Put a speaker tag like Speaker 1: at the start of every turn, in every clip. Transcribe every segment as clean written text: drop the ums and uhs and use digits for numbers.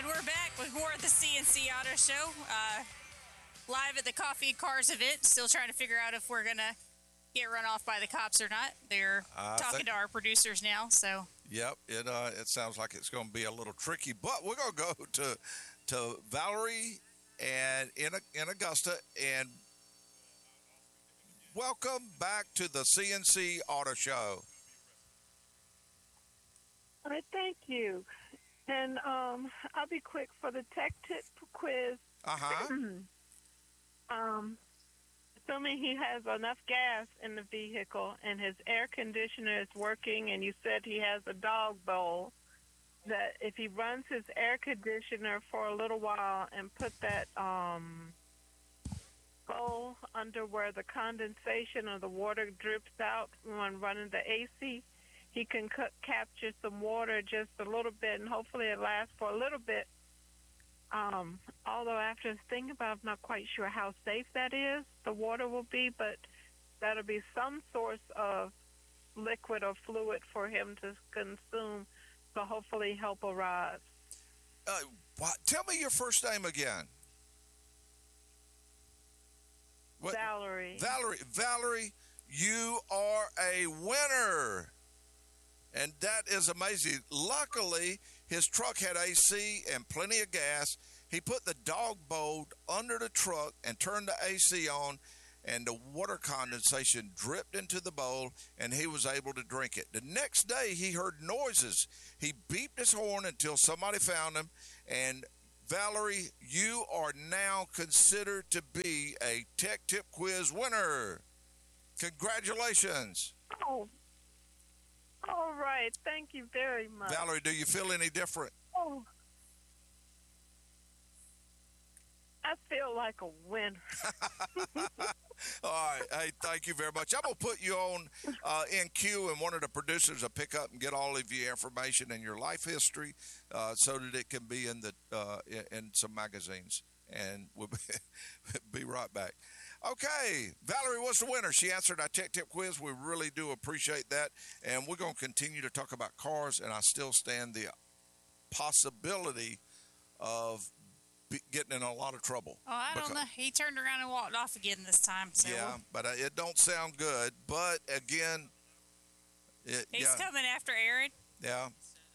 Speaker 1: we're back with more of the CNC Auto Show. Live at the Coffee and Cars event. Still trying to figure out if we're going to get run off by the cops or not. They're talking to our producers now. So.
Speaker 2: Yep, it sounds like it's going to be a little tricky, but we're going to go to Valerie and in Augusta, and welcome back to the CNC Auto Show.
Speaker 3: All right, thank you. And I'll be quick for the tech tip quiz. Assuming he has enough gas in the vehicle and his air conditioner is working, and you said he has a dog bowl, that if he runs his air conditioner for a little while and put that bowl under where the condensation or the water drips out when running the AC, he can capture some water just a little bit, and hopefully it lasts for a little bit. Although after thinking about it, I'm not quite sure how safe that is, the water will be, but that'll be some source of liquid or fluid for him to consume, so hopefully help arise.
Speaker 2: Tell me your first name again. What?
Speaker 3: Valerie.
Speaker 2: Valerie, you are a winner. And that is amazing. Luckily, his truck had AC and plenty of gas. He put the dog bowl under the truck and turned the AC on, and the water condensation dripped into the bowl, and he was able to drink it. The next day, he heard noises. He beeped his horn until somebody found him. And Valerie, you are now considered to be a Tech Tip Quiz winner. Congratulations.
Speaker 3: Oh, all right. Thank you very much.
Speaker 2: Valerie, do you feel any different?
Speaker 3: Oh, I feel like a winner.
Speaker 2: All right. Hey, thank you very much. I'm going to put you on in queue, and one of the producers will pick up and get all of your information and your life history so that it can be in in some magazines. And we'll be right back. Okay, Valerie was the winner. She answered our Tech Tip Quiz. We really do appreciate that. And we're going to continue to talk about cars, and I still stand the possibility of getting in a lot of trouble.
Speaker 1: Oh, I don't know. He turned around and walked off again this time. So
Speaker 2: yeah, but it don't sound good. But again,
Speaker 1: he's coming after Aaron.
Speaker 2: Yeah.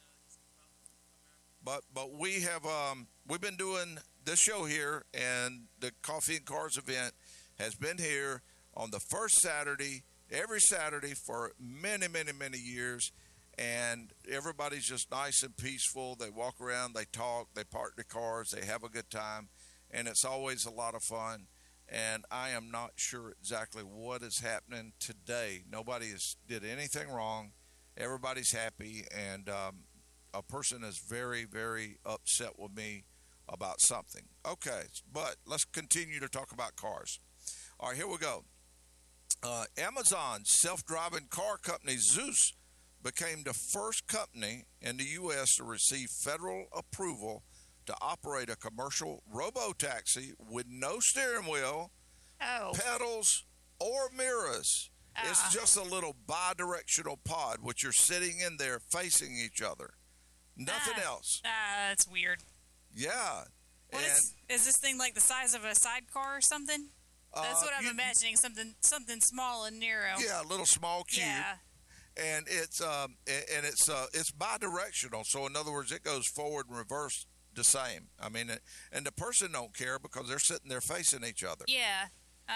Speaker 2: But we have we've been doing this show here, and the Coffee and Cars event has been here on the first Saturday, every Saturday for many, many, many years. And everybody's just nice and peaceful. They walk around, they talk, they park their cars, they have a good time, and it's always a lot of fun. And I am not sure exactly what is happening today. Nobody did anything wrong. Everybody's happy, and a person is very, very upset with me about something. Okay, but let's continue to talk about cars. All right, here we go. Amazon's self-driving car company Zeus became the first company in the U.S. to receive federal approval to operate a commercial robo-taxi with no steering wheel, pedals, or mirrors. It's just a little bi-directional pod, which you're sitting in there facing each other. Nothing else.
Speaker 1: That's weird.
Speaker 2: Yeah.
Speaker 1: Is this thing like the size of a sidecar or something? That's what I'm imagining. Something small and narrow.
Speaker 2: Yeah, a little small cube.
Speaker 1: Yeah.
Speaker 2: And it's bi-directional. So in other words, it goes forward and reverse the same. I mean, and the person don't care because they're sitting there facing each other.
Speaker 1: Yeah.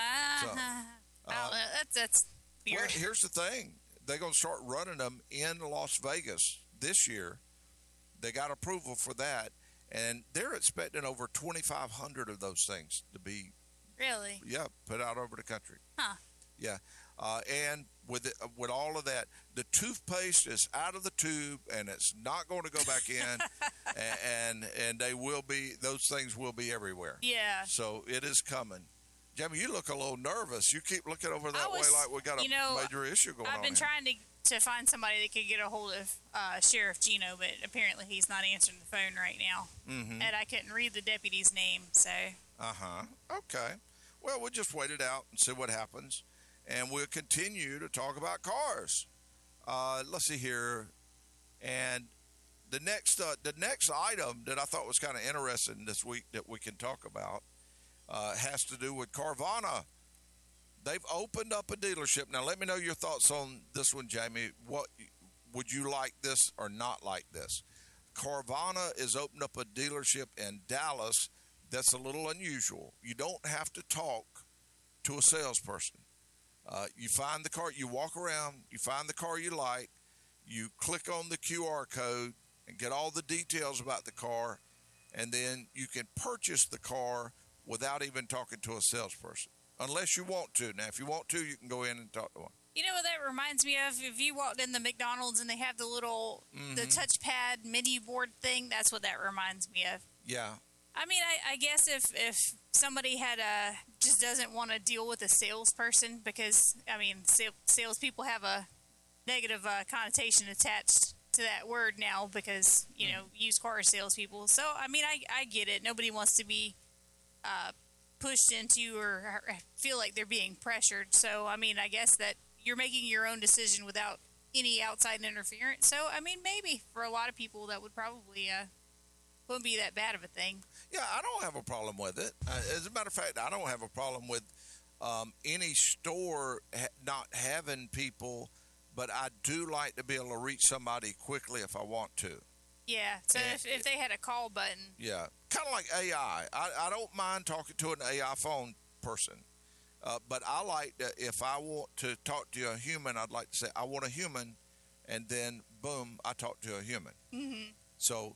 Speaker 1: That's weird.
Speaker 2: Well, here's the thing. They're going to start running them in Las Vegas this year. They got approval for that. And they're expecting over 2,500 of those things to be
Speaker 1: really,
Speaker 2: put out over the country.
Speaker 1: Huh?
Speaker 2: Yeah, and with all of that, the toothpaste is out of the tube and it's not going to go back in, and those things will be everywhere.
Speaker 1: Yeah.
Speaker 2: So it is coming. Jamie, you look a little nervous. You keep looking over that way like we got a major issue going on.
Speaker 1: I've been trying to find somebody that could get a hold of Sheriff Gino, but apparently he's not answering the phone right now. Mm-hmm. And I couldn't read the deputy's name, so.
Speaker 2: Okay. Well, we'll just wait it out and see what happens. And we'll continue to talk about cars. Let's see here. And the next item that I thought was kind of interesting this week that we can talk about has to do with Carvana. They've opened up a dealership. Now, let me know your thoughts on this one, Jamie. What would you like this or not like this? Carvana has opened up a dealership in Dallas that's a little unusual. You don't have to talk to a salesperson. You find the car, you walk around, you find the car you like, you click on the QR code and get all the details about the car, and then you can purchase the car without even talking to a salesperson, unless you want to. Now, if you want to, you can go in and talk to one.
Speaker 1: You know what that reminds me of? If you walked in the McDonald's and they have the little the touchpad menu board thing, that's what that reminds me of.
Speaker 2: Yeah.
Speaker 1: I mean, I guess if somebody had just doesn't want to deal with a salesperson, because, I mean, salespeople have a negative connotation attached to that word now because, you know, used car salespeople. So, I mean, I get it. Nobody wants to be pushed into or feel like they're being pressured. So, I mean, I guess that you're making your own decision without any outside interference. So, I mean, maybe for a lot of people that would probably wouldn't be that bad of a thing.
Speaker 2: Yeah, I don't have a problem with it. As a matter of fact, I don't have a problem with any store not having people, but I do like to be able to reach somebody quickly if I want to.
Speaker 1: Yeah, so if they had a call button.
Speaker 2: Yeah, kind of like AI. I don't mind talking to an AI phone person, but I like that if I want to talk to a human, I'd like to say, I want a human, and then, boom, I talk to a human. Mm-hmm. So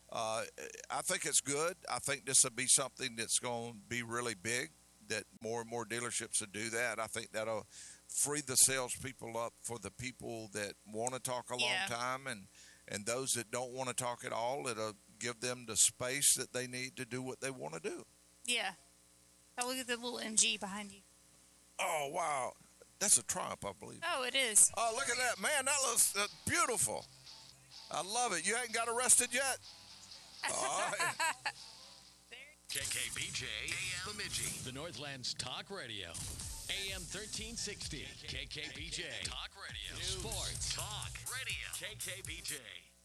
Speaker 2: I think it's good. I think this will be something that's going to be really big, that more and more dealerships will do that. I think that'll free the salespeople up for the people that want to talk a long time, and those that don't want to talk at all. It'll give them the space that they need to do what they want to do.
Speaker 1: Yeah. Oh, look at the little MG behind you.
Speaker 2: Oh, wow. That's a Triumph, I believe.
Speaker 1: Oh, it is.
Speaker 2: Oh, look at that. Man, that looks beautiful. I love it. You ain't got arrested yet? All right.
Speaker 4: KKPJ, Bemidji.
Speaker 5: The Northland's Talk Radio. AM 1360. KKPJ.
Speaker 4: Talk Radio.
Speaker 5: Sports.
Speaker 4: Talk Radio. KKPJ.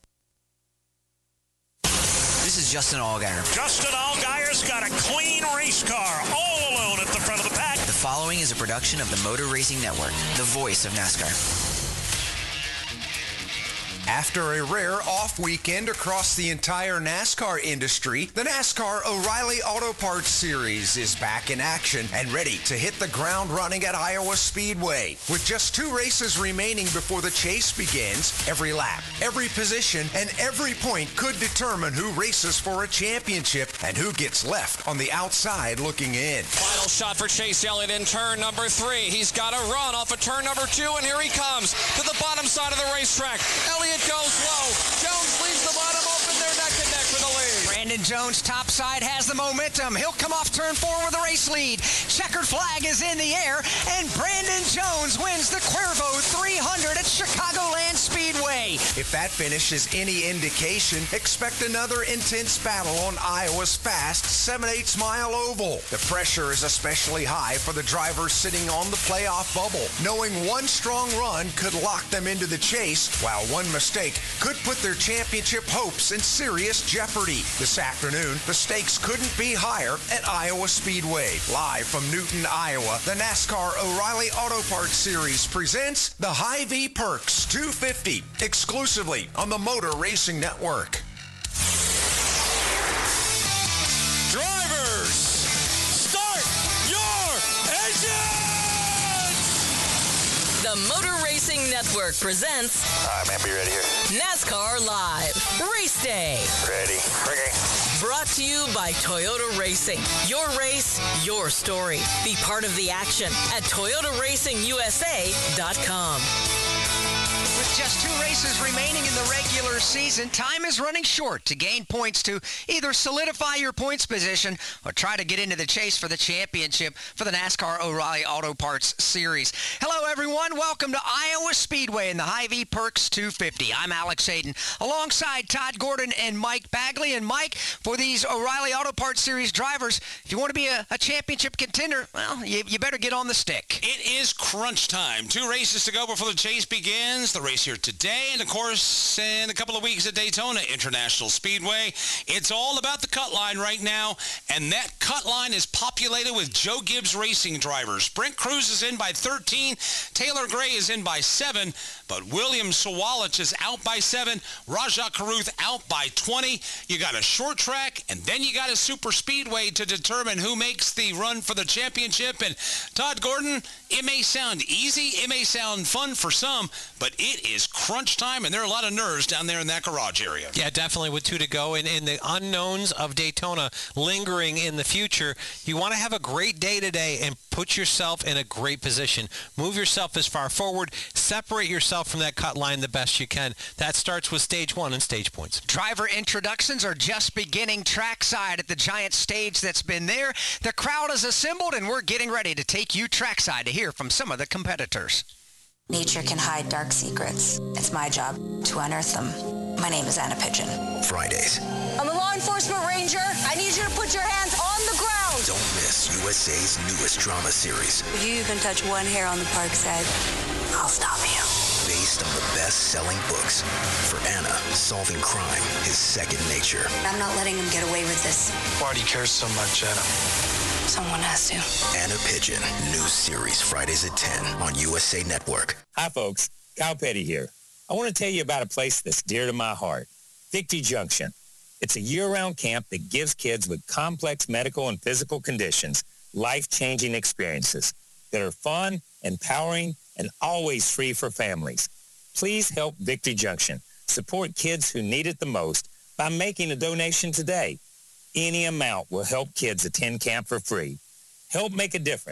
Speaker 6: This is Justin Allgaier.
Speaker 7: Justin Allgaier's got a clean race car all alone at the front of the pack.
Speaker 6: The following is a production of the Motor Racing Network, the voice of NASCAR.
Speaker 8: After a rare off weekend across the entire NASCAR industry, the NASCAR O'Reilly Auto Parts Series is back in action and ready to hit the ground running at Iowa Speedway. With just 2 races remaining before the chase begins, every lap, every position, and every point could determine who races for a championship and who gets left on the outside looking in.
Speaker 9: Final shot for Chase Elliott in turn number 3. He's got a run off of turn number 2, and here he comes to the bottom side of the racetrack. Elliott goes low. Jones leaves the bottom open. They're neck and neck for the lead.
Speaker 6: Brandon Jones, topside, has the momentum. He'll come off turn 4 with a race lead. Checkered flag is in the air, and Brandon Jones wins the Cuervo 300 at Chicagoland Speedway.
Speaker 8: If that finish is any indication, expect another intense battle on Iowa's fast 7/8 mile oval. The pressure is especially high for the drivers sitting on the playoff bubble, knowing one strong run could lock them into the chase, while one mistake could put their championship hopes in serious jeopardy. This afternoon, the stakes couldn't be higher at Iowa Speedway. Live from Newton, Iowa, the NASCAR O'Reilly Auto Parts Series presents the Hy-Vee Perks 250, exclusively on the Motor Racing Network.
Speaker 7: Drivers, start your engines!
Speaker 10: The Motor Racing Network presents
Speaker 11: All right, man, be ready here.
Speaker 10: NASCAR Live Race Day.
Speaker 11: Ready. Okay.
Speaker 10: Brought to you by Toyota Racing. Your race, your story. Be part of the action at ToyotaRacingUSA.com.
Speaker 6: With just 2 races remaining in the regular season, time is running short to gain points to either solidify your points position or try to get into the chase for the championship for the NASCAR O'Reilly Auto Parts Series. Hello, everyone. Welcome to Iowa Speedway in the Hy-Vee Perks 250. I'm Alex Hayden, alongside Todd Gordon and Mike Bagley. And Mike, for these O'Reilly Auto Parts Series drivers, if you want to be a championship contender, well, you better get on the stick.
Speaker 7: It is crunch time. 2 races to go before the chase begins. The race
Speaker 12: race here today, and of course, in a couple of weeks at Daytona International Speedway. It's all about the cut line right now, and that cut line is populated with Joe Gibbs Racing drivers. Brent Cruz is in by 13, Taylor Gray is in by 7, but William Sawalich is out by 7, Rajah Caruth out by 20. You got a short track, and then you got a super speedway to determine who makes the run for the championship. And Todd Gordon, it may sound easy, it may sound fun for some, but it is crunch time, and there are a lot of nerves down there in that garage area.
Speaker 13: Yeah, definitely with 2 to go, and the unknowns of Daytona lingering in the future. You want to have a great day today and put yourself in a great position. Move yourself as far forward. Separate yourself from that cut line the best you can. That starts with stage 1 and stage points.
Speaker 6: Driver introductions are just beginning trackside at the giant stage that's been there. The crowd is assembled, and we're getting ready to take you trackside to hear from some of the competitors.
Speaker 14: Nature can hide dark secrets. It's my job to unearth them. My name is Anna Pigeon.
Speaker 15: Fridays.
Speaker 14: I'm a law enforcement ranger. I need you to put your hands on the ground.
Speaker 15: Don't miss USA's newest drama series.
Speaker 14: If you even touch one hair on the park's head, I'll stop you.
Speaker 15: Based on the best-selling books. For Anna, solving crime is second nature.
Speaker 14: I'm not letting him get away with this.
Speaker 15: Why do you care so much, Anna?
Speaker 14: Someone has to.
Speaker 15: Anna Pigeon. New series Fridays at 10 on USA Network.
Speaker 16: Hi, folks. Kyle Petty here. I want to tell you about a place that's dear to my heart, Victory Junction. It's a year-round camp that gives kids with complex medical and physical conditions life-changing experiences that are fun, empowering, and always free for families. Please help Victory Junction support kids who need it the most by making a donation today. Any amount will help kids attend camp for free. Help make a difference.